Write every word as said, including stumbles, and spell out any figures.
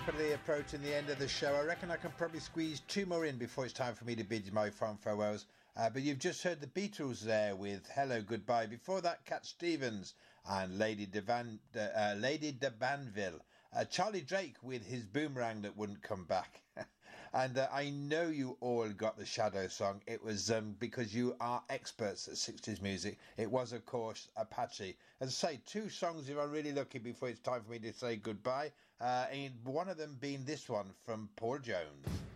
rapidly approaching the end of the show. I reckon I can probably squeeze two more in before it's time for me to bid you my fond farewells. Uh, but you've just heard the Beatles there with Hello Goodbye. Before that, Cat Stevens and Lady de, Van, uh, Lady de Banville. Uh, Charlie Drake with his Boomerang That Wouldn't Come Back. And uh, I know you all got the Shadow song. It was um, because you are experts at sixties music. It was, of course, Apache. As I say, two songs if I'm really lucky before it's time for me to say goodbye. Uh, and one of them being this one from Paul Jones.